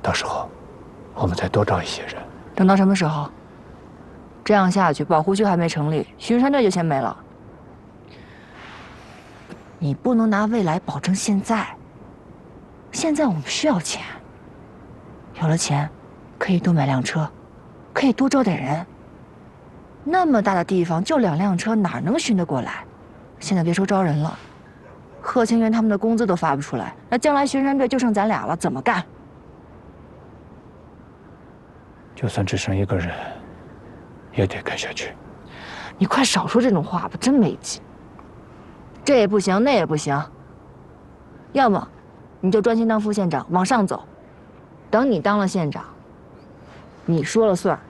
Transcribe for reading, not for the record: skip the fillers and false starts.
到时候我们再多招一些人。 等到什么时候？这样下去，保护区还没成立，巡山队就先没了。你不能拿未来保证现在。现在我们需要钱，有了钱，可以多买辆车，可以多招点人。那么大的地方，就2辆车，哪能巡得过来？现在别说招人了，贺清源他们的工资都发不出来，那将来巡山队就剩咱俩了，怎么干？ 就算只剩1个人，也得干下去。 你快少说这种话吧，真没劲。这也不行，那也不行。要么，你就专心当副县长，往上走。等你当了县长，你说了算。